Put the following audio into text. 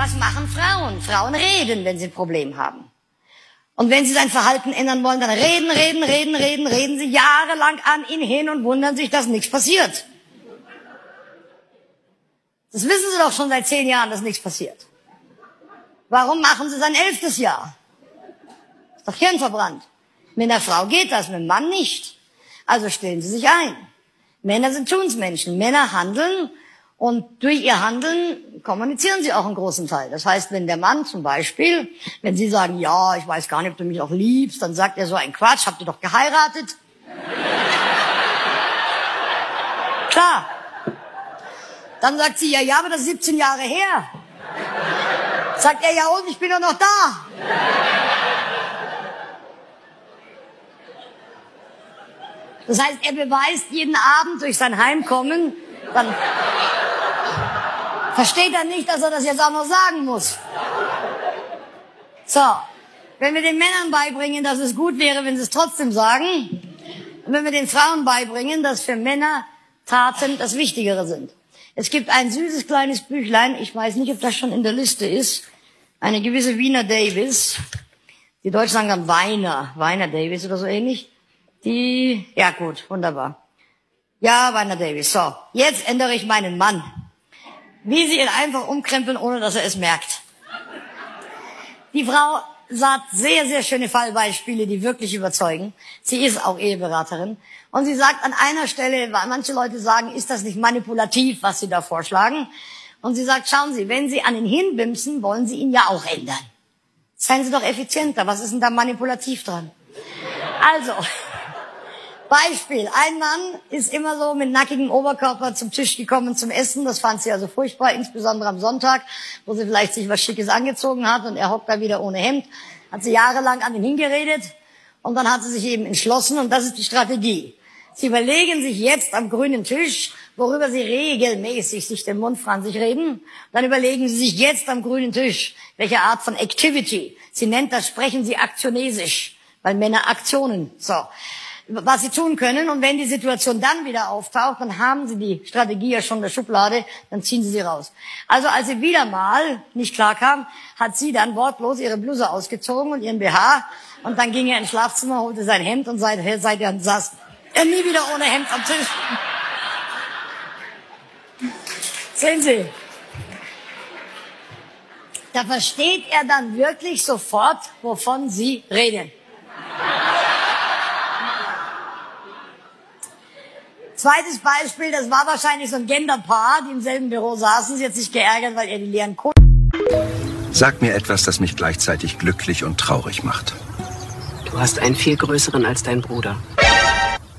Was machen Frauen? Frauen reden, wenn sie ein Problem haben. Und wenn sie sein Verhalten ändern wollen, dann reden sie jahrelang an ihn hin und wundern sich, dass nichts passiert. Das wissen sie doch schon seit 10 Jahren, dass nichts passiert. Warum machen sie sein 11. Jahr? Ist doch hirnverbrannt. Mit einer Frau geht das, mit einem Mann nicht. Also stellen sie sich ein. Männer sind Tunsmenschen. Männer handeln und durch ihr Handeln kommunizieren sie auch einen großen Teil. Das heißt, wenn der Mann zum Beispiel, wenn sie sagen, ja, ich weiß gar nicht, ob du mich auch liebst, dann sagt er so ein Quatsch, habt ihr doch geheiratet? Klar. Dann sagt sie, ja, aber das ist 17 Jahre her. Sagt er, ja und, ich bin doch noch da. Das heißt, er beweist jeden Abend durch sein Heimkommen, dann versteht er nicht, dass er das jetzt auch noch sagen muss. So, wenn wir den Männern beibringen, dass es gut wäre, wenn sie es trotzdem sagen, und wenn wir den Frauen beibringen, dass für Männer Taten das Wichtigere sind. Es gibt ein süßes kleines Büchlein, ich weiß nicht, ob das schon in der Liste ist, eine gewisse Wiener Davis, die Deutschen sagen dann Weiner Davis oder so ähnlich, ja gut, wunderbar. Ja, Weiner Davis, so, jetzt ändere ich meinen Mann. Wie sie ihn einfach umkrempeln, ohne dass er es merkt. Die Frau sagt sehr, sehr schöne Fallbeispiele, die wirklich überzeugen. Sie ist auch Eheberaterin. Und sie sagt an einer Stelle, weil manche Leute sagen, ist das nicht manipulativ, was Sie da vorschlagen? Und sie sagt, schauen Sie, wenn Sie an ihn hinbimsen, wollen Sie ihn ja auch ändern. Seien Sie doch effizienter. Was ist denn da manipulativ dran? Also, Beispiel. Ein Mann ist immer so mit nackigem Oberkörper zum Tisch gekommen zum Essen. Das fand sie also furchtbar, insbesondere am Sonntag, wo sie vielleicht sich was Schickes angezogen hat und er hockt da wieder ohne Hemd. Hat sie jahrelang an ihn hingeredet und dann hat sie sich eben entschlossen und das ist die Strategie. Sie überlegen sich jetzt am grünen Tisch, worüber sie regelmäßig sich den Mund franzig reden. Dann überlegen sie sich jetzt am grünen Tisch, welche Art von Activity. Sie nennt das, sprechen sie aktionesisch, weil Männer Aktionen, so, was sie tun können. Und wenn die Situation dann wieder auftaucht, dann haben sie die Strategie ja schon in der Schublade, dann ziehen sie raus. Also als sie wieder mal nicht klarkam, hat sie dann wortlos ihre Bluse ausgezogen und ihren BH und dann ging er ins Schlafzimmer, holte sein Hemd und seitdem saß er nie wieder ohne Hemd am Tisch. Sehen Sie, da versteht er dann wirklich sofort, wovon Sie reden. Zweites Beispiel, das war wahrscheinlich so ein Genderpaar, die im selben Büro saßen. Sie hat sich geärgert, weil er die leeren Sag mir etwas, das mich gleichzeitig glücklich und traurig macht. Du hast einen viel größeren als dein Bruder.